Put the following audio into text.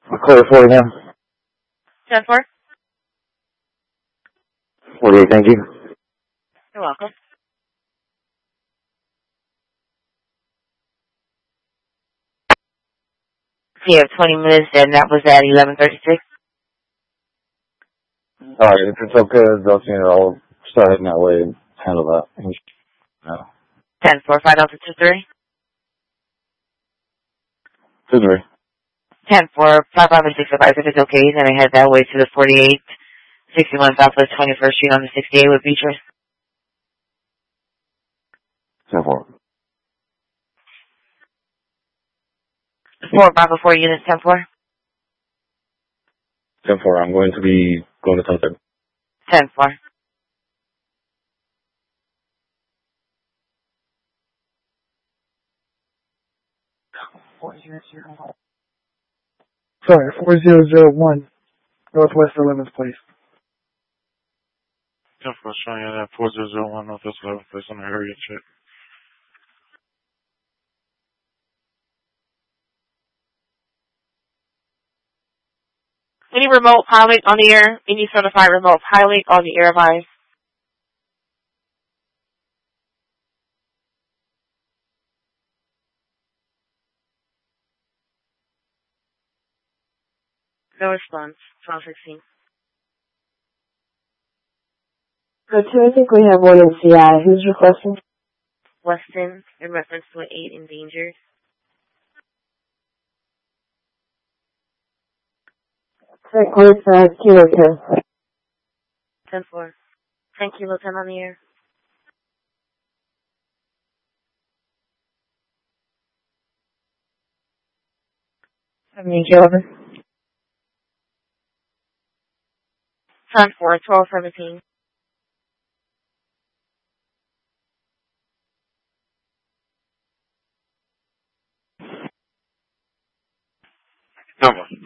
I'll call it 40 now. 10-4. 48, thank you. You're welcome. So you have 20 minutes, and that was at 11:36. Alright, if it's okay, I'll start heading that way and handle that. No. 10-4, 5 Delta 2-3. 2-3. 10-4, 5 Bravo 6 5. If it's okay, then I head that way to the 4861 Southwest 21st Street on the 68 with Beatrice. 10-4. 4 Bravo 4 units, 10-4. 10-4, I'm going to be going to Sunset. 10-4. Sorry, 4001 Northwest 11th Place. 10-4, showing you that 4001 Northwest 11th Place on the area check. Any remote pilot on the air? Any certified remote pilot on the air advice? No response. 1216. Go to, I think we have one in CI. Who's requesting? Weston, in reference to an 8 endangered. Check with Kilo 10. 10-4. 10 Kilo 10 on the air. Kilo 11. 10-4, 1217. Come on.